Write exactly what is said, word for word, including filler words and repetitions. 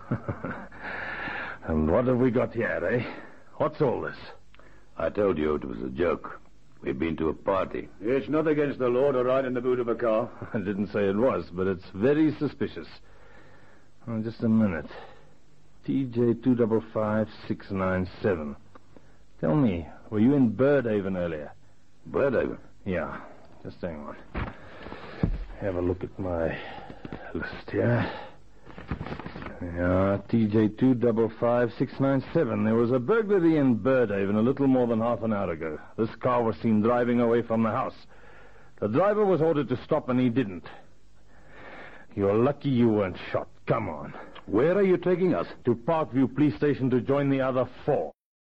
And what have we got here, eh? What's all this? I told you it was a joke. We've been to a party. It's not against the law to ride in the boot of a car. I didn't say it was, but it's very suspicious. Oh, just a minute. T J two five five six nine seven. Tell me, were you in Birdhaven earlier? Birdhaven? Yeah. Just hang on. Have a look at my list here. Yeah, T J two five five six nine seven. There was a burglary in Birdhaven a little more than half an hour ago. This car was seen driving away from the house. The driver was ordered to stop, and he didn't. You're lucky you weren't shot. Come on. Where are you taking us? To Parkview Police Station to join the other four.